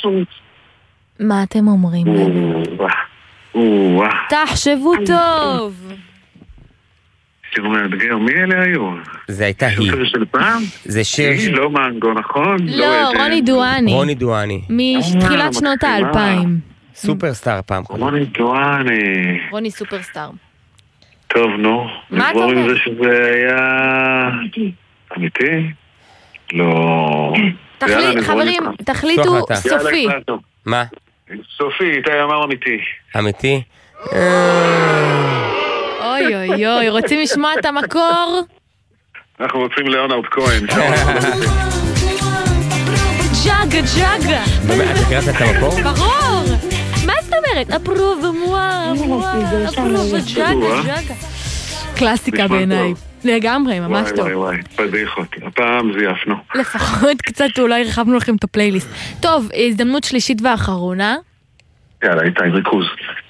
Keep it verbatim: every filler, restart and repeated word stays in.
חוץ. מה אתם אומרים לנו? תחשבו טוב. שיר מאתגר, מי אלה היו? זה הייתה היא. שיר של פעם? זה שיר... היא לא מנגו, נכון? לא, רוני דואני. רוני דואני. מתחילת שנות האלפיים. סופרסטאר פעם. רוני דואני. רוני סופרסטאר. טוב, נו. מה אתה אומר? נגמור עם זה שזה היה... אמיתי. אמיתי? לא... חברים, תחליטו סופי. מה? סופי, איתי אמר אמיתי. אמיתי? אוי אוי אוי, רוצים לשמוע את המקור? אנחנו רוצים ליאונרד כהן. ג'אגה, ג'אגה. באמת, את הכרת את המקור? ברור. מה זאת אומרת? אפרוב ומואה, מואה, אפרוב וג'אגה, ג'אגה. קלאסיקה בעיניי. לגמרי, ממש טוב. וואי וואי, פדיחות. הפעם זייפנו. לפחות קצת אולי הרחבנו לכם את הפלייליסט. טוב, הזדמנות שלישית ואחרונה. יאללה, איתי, ריכוז.